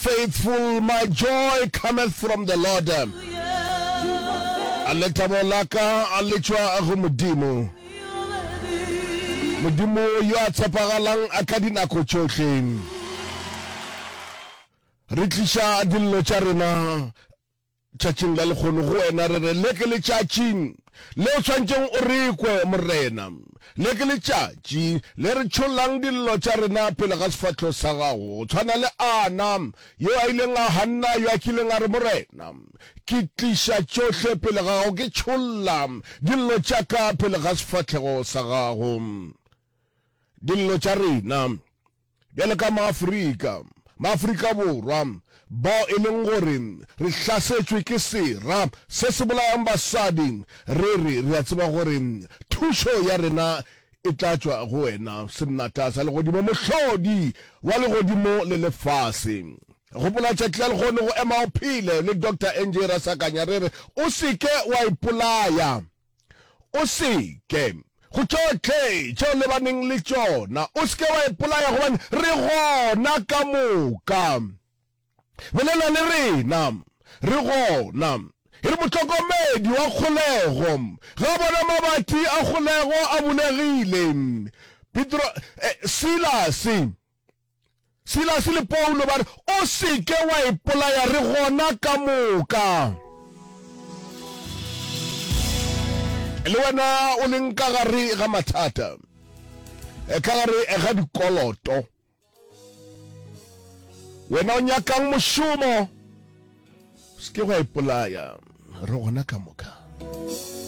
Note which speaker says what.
Speaker 1: faithful. My joy cometh from the Lord. Aletamo laka alechwa go modimo. Modimo yo a tsapagalang a ka dinako tsotlhe. Re tlisha dillo tsa rena tšatšing la lekgono go wena re leke le tšatšing le o tshwantseng o rekwe morena leke le tšatši le re tšholang dillo tša rena pele ga sefatlho sa gago o tshwana le Ana yo a ileng a Hanna yo a kileng a re morena ke tliša tšohle pele ga gago ke tšholla dillo tša ka pele ga sefatlhego sa gago dillo tša rena bjale ka Maafrika Borwa ba e leng gore re hlasetswe ke sera se se bolayang basadi re a tseba gore thušo ya rena e tla tswa go wena senata sa legodimo mohlodi wa legodimo le lefase go bolatša tla le gone go ema o phile le Dr. NJ Rasakanya re o seke wa ipolaya o seke go tšotlhe tšeo lebaneng le tšona o seke wa ipolaya gobane re gona ka moka bolela le rena re gona e re motlhokomedi wa kgolego ga bona mabati a kgolego a bulegile Silas le Paulo ba re o seke wa ipolaya re gona ka moka le wena o leng ka gare ga mathata ka gare ga dikoloto wena o nyakang mošomo se ke go ipolaya re gona ka moka